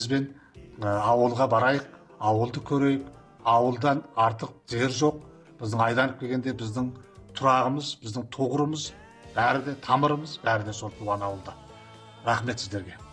бізбен ауылға барайық, ауылды көрейік. Ауылдан артық жер жоқ. Біздің айданып келгенде біздің тұрағымыз, біздің тұғырымыз, бәрі де тамырымыз, бәрі де сол туған ауылда. Рахмет сіздерге.